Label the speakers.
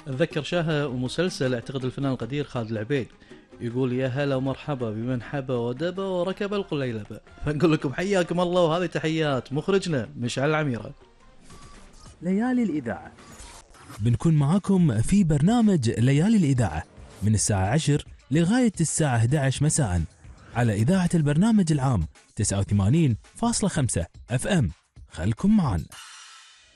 Speaker 1: أتذكر شاهة ومسلسل اعتقد الفنان القدير خالد العبيد يقول يا هلا ومرحبا بمن حبا ودبا وركب القليلبة. فنقول لكم حياكم الله، وهذه تحيات مخرجنا مشعل العميرة.
Speaker 2: ليالي الإذاعة
Speaker 3: بنكون معاكم في برنامج ليالي الإذاعة من الساعة 10 لغاية الساعة 11 مساء على إذاعة البرنامج العام 89.5 FM. خلكم معنا.